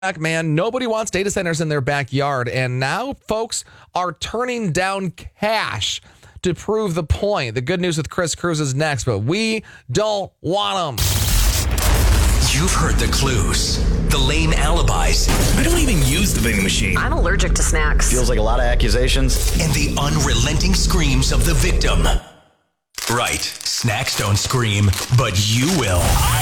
Man, nobody wants data centers in their backyard, and now folks are turning down cash to prove the point. The good news with Chris Cruz is next, but we don't want them. You've heard the clues, the lame alibis. I don't even use the vending machine. I'm allergic to snacks. Feels like a lot of accusations. And the unrelenting screams of the victim. Right, snacks don't scream, but you will.